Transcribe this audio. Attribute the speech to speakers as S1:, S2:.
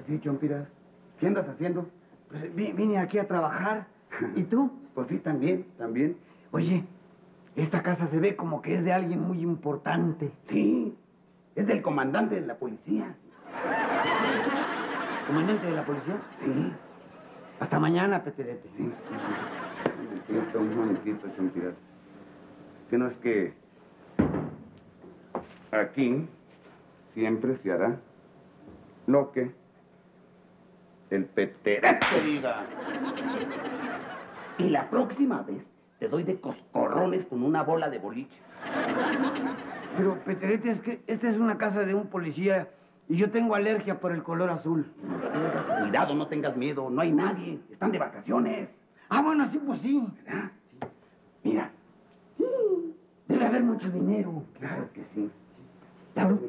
S1: sí, Chompiras. ¿Qué andas haciendo?
S2: Pues vine aquí a trabajar. ¿Y tú?
S1: Pues sí, también.
S2: Oye, esta casa se ve como que es de alguien muy importante.
S1: Sí, es del comandante de la policía.
S2: ¿Comandante de la policía?
S1: Sí.
S2: Hasta mañana, Peterete.
S1: Sí. Un momentito, Chompiras. Que no es que aquí siempre se hará lo que el Peterete diga. Y la próxima vez te doy de coscorrones con una bola de boliche.
S2: Pero, Peterete, es que esta es una casa de un policía y yo tengo alergia por el color azul.
S1: Tengas cuidado, no tengas miedo. No hay nadie. Están de vacaciones.
S2: Ah, bueno, sí, pues sí.
S1: ¿Verdad? Sí. Mira.
S2: Debe haber mucho dinero.
S1: Claro que sí.
S2: Claro.